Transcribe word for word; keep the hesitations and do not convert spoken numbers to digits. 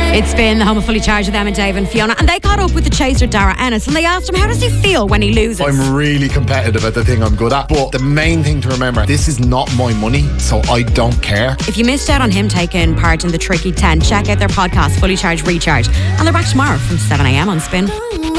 It's been the home of Fully Charged with them and Dave and Fiona, and they caught up with the chaser Dara Ennis, and they asked him how does he feel when he loses. I'm really competitive at the thing I'm good at, but the main thing to remember, this is not my money, so I don't care. If you missed out on him taking part in the Tricky ten, check out their podcast Fully Charged Recharge, and they're back tomorrow from seven a.m. on Spin.